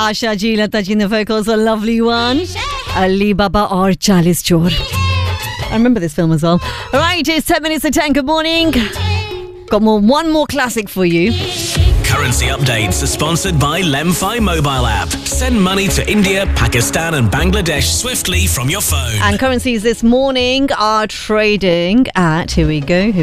Asha ji, Lata ji, and the vocals, a lovely one. Ali Baba or 40 Chor. I remember this film as well. All right, it's 10 minutes to 10. Good morning. Got one more classic for you. Currency updates are sponsored by Lemfi mobile app. Send money to India, Pakistan and Bangladesh swiftly from your phone. And currencies this morning are trading at, here we go.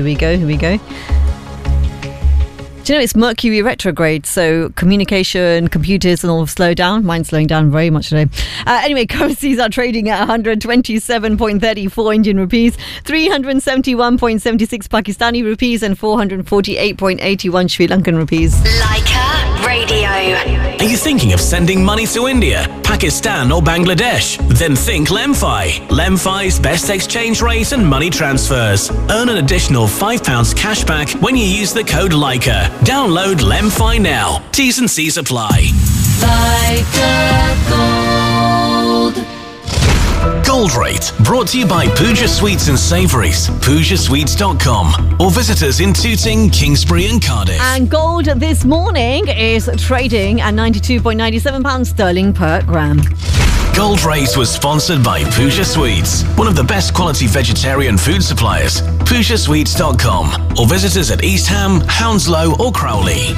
Do you know it's Mercury retrograde, so communication, computers and all have slowed down. Mine's slowing down very much today. Anyway, currencies are trading at 127.34 Indian rupees, 371.76 Pakistani rupees and 448.81 Sri Lankan rupees. Leica Radio. Are you thinking of sending money to India, Pakistan or Bangladesh? Then think Lemfi. Lemfi's best exchange rate and money transfers. Earn an additional £5 cash back when you use the code Leica. Download Lemfi now. T's and C's apply. Leica Gold. Gold Rate, brought to you by Pooja Sweets and Savouries, PoojaSweets.com, or visit us in Tooting, Kingsbury and Cardiff. And gold this morning is trading at £92.97 sterling per gram. Gold Rate was sponsored by Pooja Sweets, one of the best quality vegetarian food suppliers. PoojaSweets.com, or visit us at East Ham, Hounslow or Crowley.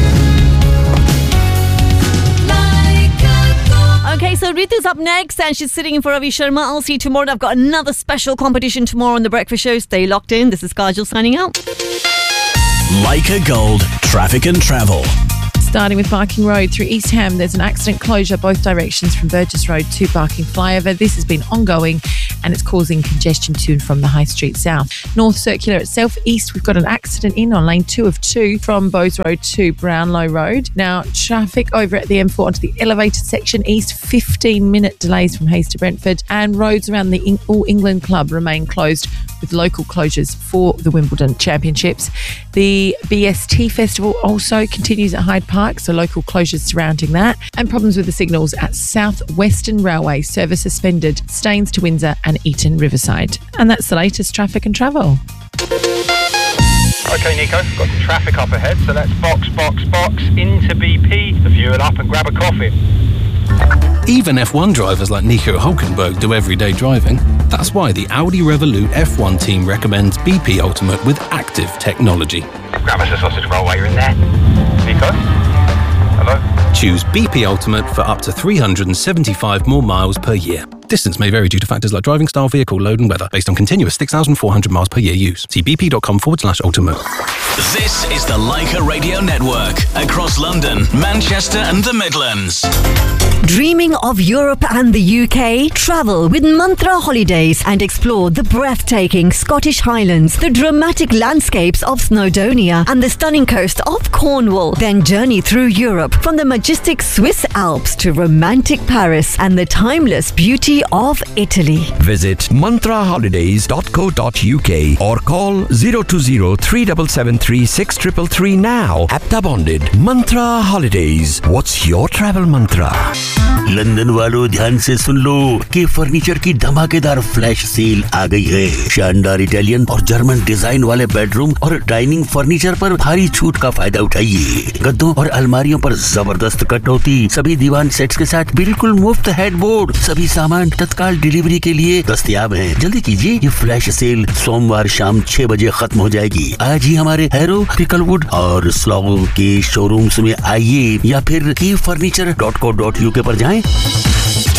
Okay, so Ritu's up next and she's sitting in for Ravi Sharma. I'll see you tomorrow. I've got another special competition tomorrow on The Breakfast Show. Stay locked in. This is Kajal signing out. Leica Gold, traffic and travel. Starting with Barking Road through East Ham, there's an accident closure both directions from Burgess Road to Barking Flyover. This has been ongoing and it's causing congestion to and from the High Street South. North Circular itself, east, we've got an accident in on lane 2 of 2 from Bowes Road to Brownlow Road. Now, traffic over at the M4 onto the elevated section east, 15-minute delays from Hayes to Brentford, and roads around the All England Club remain closed with local closures for the Wimbledon Championships. The BST Festival also continues at Hyde Park, so local closures surrounding that, and problems with the signals at South Western Railway, service suspended, Staines to Windsor and Eton Riverside. And that's the latest traffic and travel. Okay, Nico, got some traffic up ahead, so let's box into BP to fuel up and grab a coffee. Even F1 drivers like Nico Hülkenberg do everyday driving. That's why the Audi Revolut F1 team recommends BP Ultimate with active technology. Grab us a sausage roll while you're in there. Nico? Hello? Choose BP Ultimate for up to 375 more miles per year. Distance may vary due to factors like driving style, vehicle load and weather, based on continuous 6,400 miles per year use. See bp.com/ultimate. This is the Leica Radio Network, across London, Manchester and the Midlands. Dreaming of Europe and the UK? Travel with Mantra Holidays and explore the breathtaking Scottish Highlands, the dramatic landscapes of Snowdonia and the stunning coast of Cornwall. Then journey through Europe, from the majestic Swiss Alps to romantic Paris and the timeless beauty of Italy. Visit mantraholidays.co.uk or call 020-3773-6333 now. Apta bonded. Mantra Holidays. What's your travel mantra? London वालों ध्यान से सुन लो कि furniture की धमाकेदार flash sale आ गई है। शानदार Italian और जर्मन डिजाइन वाले बेडरूम और डाइनिंग फर्नीचर पर भारी छूट का फायदा उठाइए। गद्दों और अलमारियों पर जबरदस्त कटौती, सभी दीवान सेट्स के साथ बिल्कुल मुफ्त हेडबोर्ड, सभी सामान तत्काल डिलीवरी के लिए दस्तयाब हैं। जल्दी कीजिए, ये फ्लैश सेल सोमवार शाम 6 बजे खत्म हो जाएगी। आज ही हमारे हैरो, पिकलवुड और स्लॉगो के शोरूम्स में आइए या फिर keyfurniture.co.uk पर जाएं।